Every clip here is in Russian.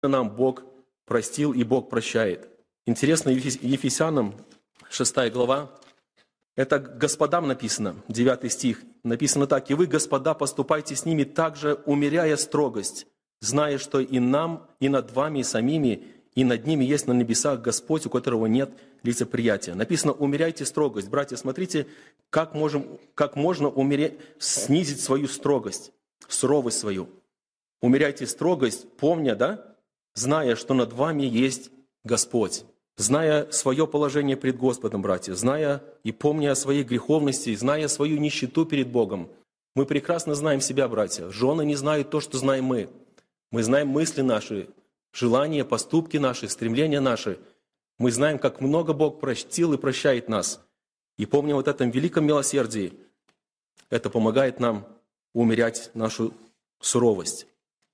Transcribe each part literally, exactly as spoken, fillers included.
нам Бог простил и Бог прощает. Интересно, Ефесянам, шестая глава, это господам написано, девятый стих, написано так: «И вы, господа, поступайте с ними также, умеряя строгость, зная, что и нам, и над вами самими, и над ними есть на небесах Господь, у которого нет лицеприятия». Написано: умеряйте строгость. Братья, смотрите, как, можем, как можно умереть, снизить свою строгость, суровость свою. Умеряйте строгость, помня, да, зная, что над вами есть Господь. Зная свое положение пред Господом, братья, зная и помня о своей греховности, зная свою нищету перед Богом. Мы прекрасно знаем себя, братья. Жены не знают то, что знаем мы. Мы знаем мысли наши, желания, поступки наши, стремления наши. Мы знаем, как много Бог простил и прощает нас. И помня вот этом великом милосердии, это помогает нам умерять нашу суровость.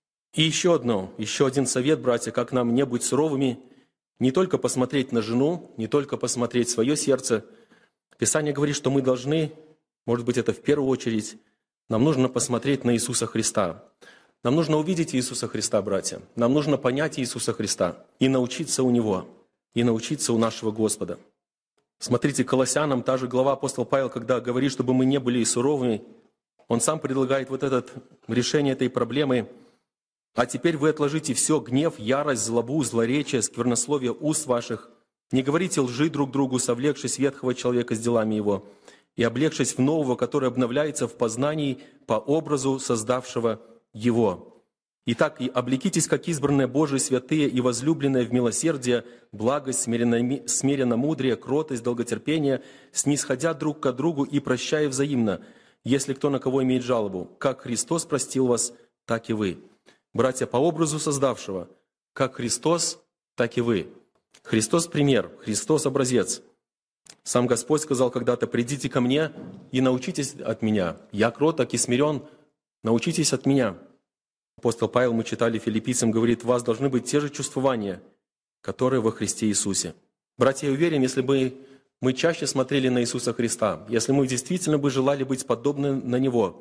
И еще одно, еще один совет, братья, как нам не быть суровыми, не только посмотреть на жену, не только посмотреть свое сердце. Писание говорит, что мы должны, может быть, это в первую очередь, нам нужно посмотреть на Иисуса Христа. Нам нужно увидеть Иисуса Христа, братья. Нам нужно понять Иисуса Христа и научиться у Него, и научиться у нашего Господа. Смотрите, Колоссянам, та же глава, апостол Павел, когда говорит, чтобы мы не были суровыми, он сам предлагает вот это решение этой проблемы. «А теперь вы отложите все: гнев, ярость, злобу, злоречие, сквернословие уст ваших. Не говорите лжи друг другу, совлекшись ветхого человека с делами его, и облегшись в нового, который обновляется в познании по образу создавшего его. Итак, и облекитесь, как избранные Божии святые и возлюбленные в милосердие, благость, смиренно-мудрее, кротость, долготерпение, снисходя друг к другу и прощая взаимно, если кто на кого имеет жалобу. Как Христос простил вас, так и вы». Братья, по образу создавшего, как Христос, так и вы. Христос пример, Христос образец. Сам Господь сказал когда-то: «Придите ко мне и научитесь от меня. Я кроток и смирен, научитесь от меня». Апостол Павел, мы читали Филиппийцам, говорит: «У вас должны быть те же чувствования, которые во Христе Иисусе». Братья, я уверен, если бы мы чаще смотрели на Иисуса Христа, если мы действительно бы желали быть подобны на Него,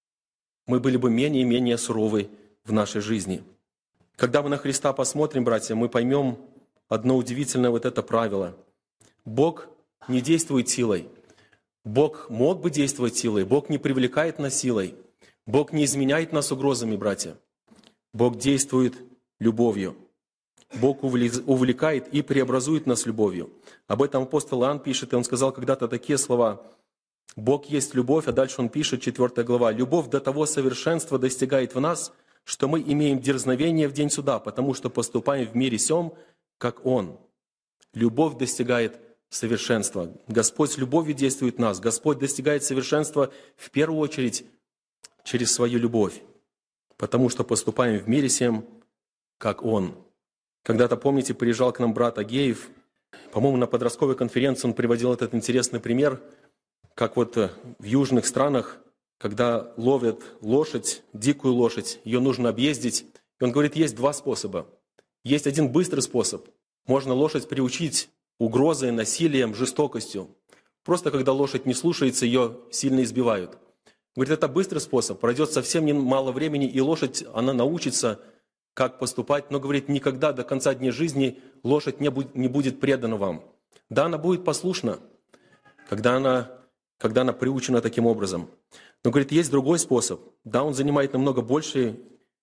мы были бы менее и менее суровы в нашей жизни. Когда мы на Христа посмотрим, братья, мы поймем одно удивительное вот это правило. Бог не действует силой. Бог мог бы действовать силой. Бог не привлекает нас силой. Бог не изменяет нас угрозами, братья. Бог действует любовью. Бог увлекает и преобразует нас любовью. Об этом апостол Иоанн пишет, и он сказал когда-то такие слова: «Бог есть любовь», а дальше он пишет, четвёртая глава: «Любовь до того совершенства достигает в нас, что мы имеем дерзновение в день суда, потому что поступаем в мире сем, как Он». Любовь достигает совершенства. Господь с любовью действует в нас. Господь достигает совершенства в первую очередь через свою любовь, потому что поступаем в мире сем, как Он. Когда-то, помните, приезжал к нам брат Агеев, по-моему, на подростковой конференции он приводил этот интересный пример, как вот в южных странах, когда ловят лошадь, дикую лошадь, ее нужно объездить. И он говорит, есть два способа. Есть один быстрый способ. Можно лошадь приучить угрозой, насилием, жестокостью. Просто когда лошадь не слушается, ее сильно избивают. Говорит, это быстрый способ. Пройдет совсем мало времени, и лошадь, она научится, как поступать. Но, говорит, никогда до конца дней жизни лошадь не будет, не будет предана вам. Да, она будет послушна, когда она, когда она приучена таким образом. Но, говорит, есть другой способ. Да, он занимает намного больше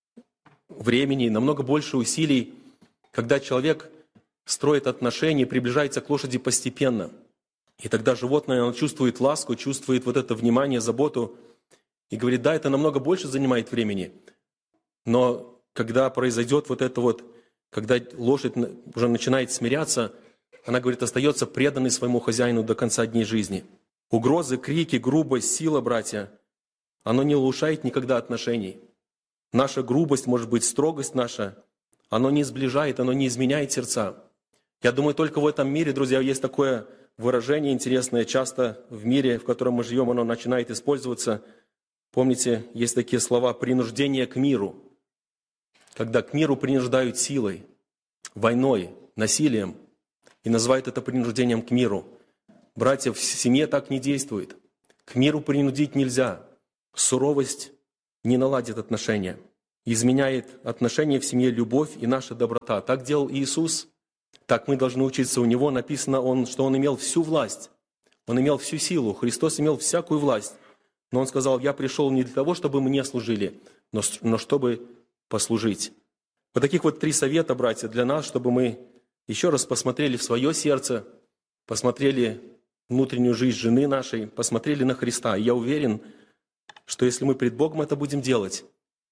времени, намного больше усилий, когда человек строит отношения, приближается к лошади постепенно. И тогда животное, оно чувствует ласку, чувствует вот это внимание, заботу. И говорит, да, это намного больше занимает времени. Но когда произойдет вот это вот, когда лошадь уже начинает смиряться, она, говорит, остается преданной своему хозяину до конца дней жизни. Угрозы, крики, грубость, сила, братья, оно не улучшает никогда отношений. Наша грубость, может быть, строгость наша, оно не сближает, оно не изменяет сердца. Я думаю, только в этом мире, друзья, есть такое выражение интересное, часто в мире, в котором мы живем, оно начинает использоваться. Помните, есть такие слова «принуждение к миру», когда к миру принуждают силой, войной, насилием, и называют это принуждением к миру. Братья, в семье так не действует. К миру принудить нельзя. Суровость не наладит отношения. изменяет отношения в семье любовь и наша доброта. Так делал Иисус, так мы должны учиться у Него. Написано, он, что Он имел всю власть, Он имел всю силу. Христос имел всякую власть. Но Он сказал, я пришел не для того, чтобы мне служили, но, но чтобы послужить. Вот таких вот три совета, братья, для нас, чтобы мы еще раз посмотрели в свое сердце, посмотрели внутреннюю жизнь жены нашей, посмотрели на Христа. И я уверен, что если мы пред Богом это будем делать,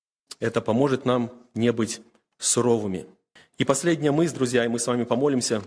это поможет нам не быть суровыми. И последняя мысль, друзья, и мы с вами помолимся.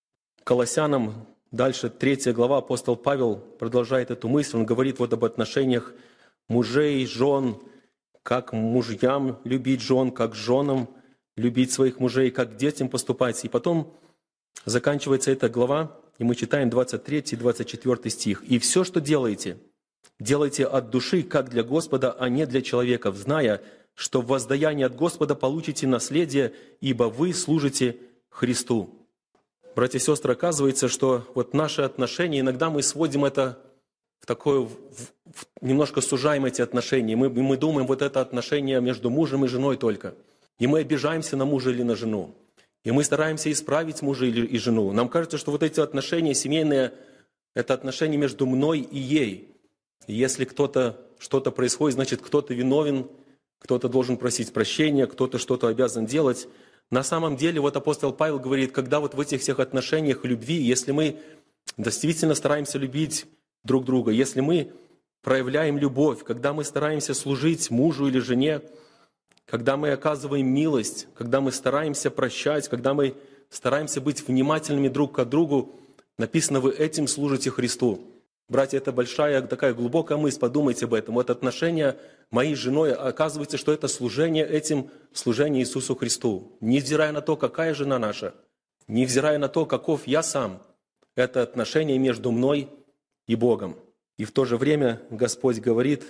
Колоссянам, дальше третья глава, апостол Павел продолжает эту мысль. Он говорит вот об отношениях мужей, жен, как мужьям любить жен, как женам любить своих мужей, как к детям поступать. И потом заканчивается эта глава, и мы читаем двадцать третий и двадцать четвёртый стих. «И все, что делаете, делайте от души, как для Господа, а не для человеков, зная, что в воздаянии от Господа получите наследие, ибо вы служите Христу». Братья и сестры, оказывается, что вот наши отношения, иногда мы сводим это в такое, в, в, немножко сужаем эти отношения. Мы, мы думаем, вот это отношение между мужем и женой только. И мы обижаемся на мужа или на жену. И мы стараемся исправить мужа или и жену. Нам кажется, что вот эти отношения семейные, это отношения между мной и ей. И если кто-то, что-то происходит, значит, кто-то виновен, кто-то должен просить прощения, кто-то что-то обязан делать. На самом деле, вот апостол Павел говорит, когда вот в этих всех отношениях любви, если мы действительно стараемся любить друг друга, если мы проявляем любовь, когда мы стараемся служить мужу или жене, когда мы оказываем милость, когда мы стараемся прощать, когда мы стараемся быть внимательными друг к другу, написано, вы этим служите Христу. Братья, это большая такая глубокая мысль, подумайте об этом. Вот отношения моей с женой, оказывается, что это служение этим, служение Иисусу Христу. Невзирая на то, какая жена наша, невзирая на то, каков я сам, это отношение между мной и Богом. И в то же время Господь говорит,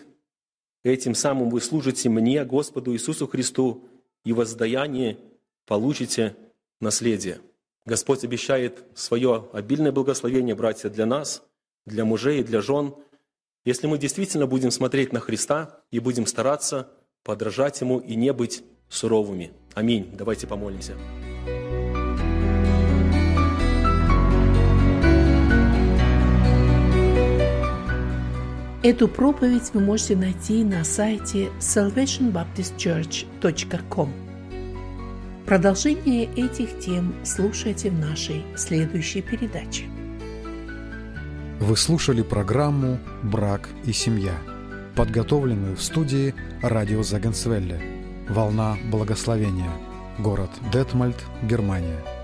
этим самым вы служите мне, Господу Иисусу Христу, и в воздаянии получите наследие. Господь обещает свое обильное благословение, братья, для нас, для мужей и для жен, если мы действительно будем смотреть на Христа и будем стараться подражать Ему и не быть суровыми. Аминь. Давайте помолимся. Эту проповедь вы можете найти на сайте салвейшн баптист черч точка ком. Продолжение этих тем слушайте в нашей следующей передаче. Вы слушали программу «Брак и семья», подготовленную в студии радио Зегенсвелле, «Волна благословения», город Детмольд, Германия.